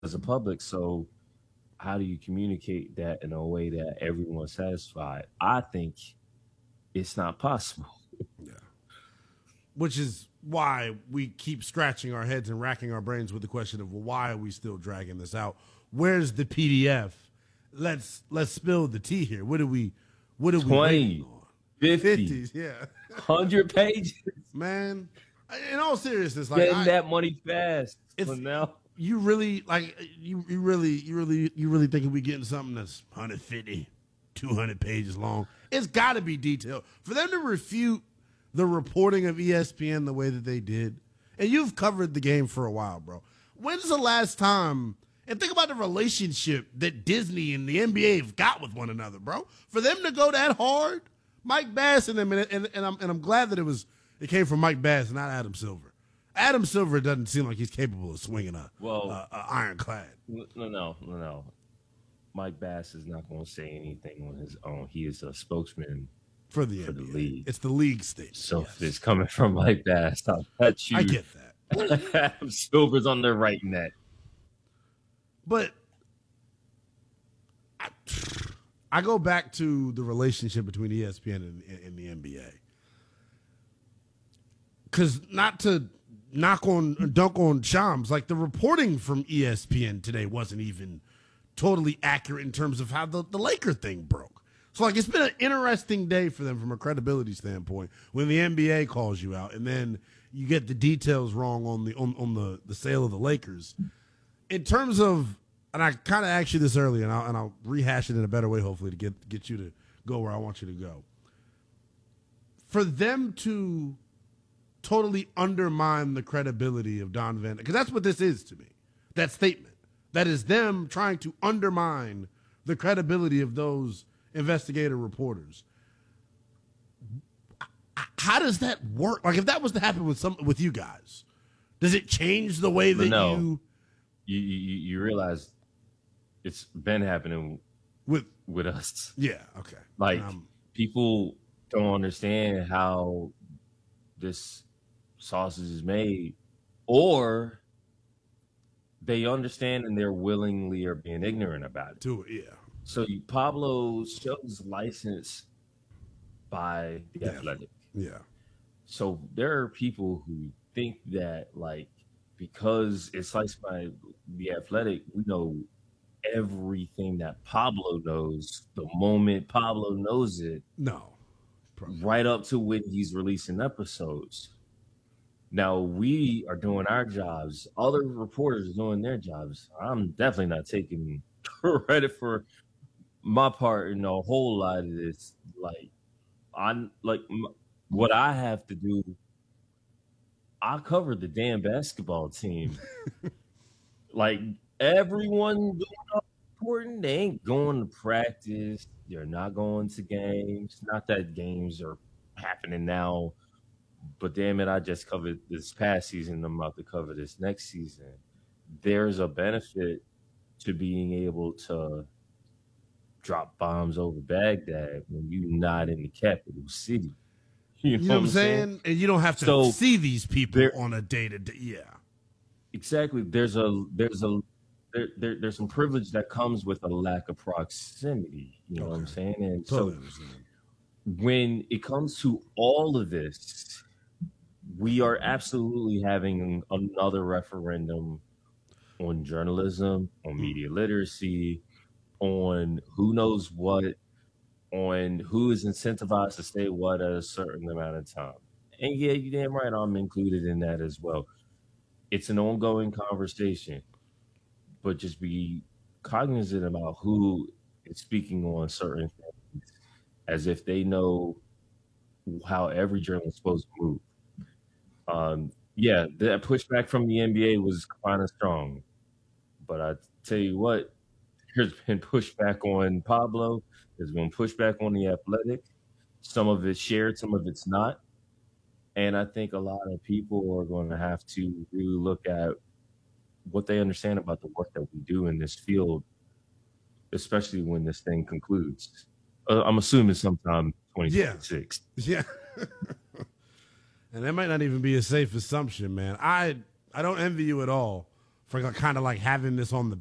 as a public. So how do you communicate that in a way that everyone's satisfied? I think it's not possible. Yeah. Which is why we keep scratching our heads and racking our brains with the question of, well, why are we still dragging this out? Where's the PDF? Let's spill the tea here. What are we 20, waiting on? 50, 50s, yeah. 100 pages. Man, in all seriousness, like Getting that money fast. It's now. You really like you really thinking we getting something that's 150, 200 pages long? It's got to be detailed for them to refute the reporting of ESPN the way that they did. And you've covered the game for a while, bro. When's the last time? And think about the relationship that Disney and the NBA have got with one another, bro. For them to go that hard, Mike Bass and them, and I'm glad that it came from Mike Bass and not Adam Silver. Adam Silver doesn't seem like he's capable of swinging a ironclad. No. Mike Bass is not going to say anything on his own. He is a spokesman for the league. It's the league state. So if it's coming from Mike Bass, I'll bet you. I get that. Adam Silver's on the right net. But I go back to the relationship between ESPN and the NBA. Because not to dunk on Shams, like the reporting from ESPN today wasn't even totally accurate in terms of how the Laker thing broke. So like it's been an interesting day for them from a credibility standpoint when the NBA calls you out and then you get the details wrong on the sale of the Lakers. In terms of, and I kind of asked you this earlier, and I'll rehash it in a better way, hopefully, to get you to go where I want you to go. For them to totally undermine the credibility of Don Van, because that's what this is to me, that statement. That is them trying to undermine the credibility of those investigative reporters. How does that work? Like, if that was to happen with you guys, does it change the way that you realize it's been happening with us? Yeah, okay. Like people don't understand how this sausage is made, or they understand and they're willingly or being ignorant about it. Yeah. So Pablo shows licensed by the Athletic. Yeah. So there are people who think that like because it's licensed by the Athletic, we know everything that Pablo knows the moment Pablo knows it. No. Right up to when he's releasing episodes. Now we are doing our jobs. Other reporters are doing their jobs. I'm definitely not taking credit for my part in a whole lot of this. Like, what I have to do. I cover the damn basketball team. Like everyone doing important, they ain't going to practice. They're not going to games. Not that games are happening now, but damn it, I just covered this past season. I'm about to cover this next season. There's a benefit to being able to drop bombs over Baghdad when you're not in the capital city. You know what I'm saying? And you don't have to see these people on a day-to-day. Yeah, exactly. There's some privilege that comes with a lack of proximity. You know what I'm saying? And totally so when it comes to all of this, we are absolutely having another referendum on journalism, on media literacy, on who knows what, on who is incentivized to say what at a certain amount of time. And yeah, you damn right, I'm included in that as well. It's an ongoing conversation, but just be cognizant about who is speaking on certain things as if they know how every journalist is supposed to move. Yeah, that pushback from the NBA was kind of strong. But I tell you what, there's been pushback on Pablo. There's been pushback on the Athletic. Some of it's shared, some of it's not. And I think a lot of people are going to have to really look at what they understand about the work that we do in this field, especially when this thing concludes. I'm assuming sometime 2026. Yeah. And that might not even be a safe assumption, man. I don't envy you at all for kind of like having this on the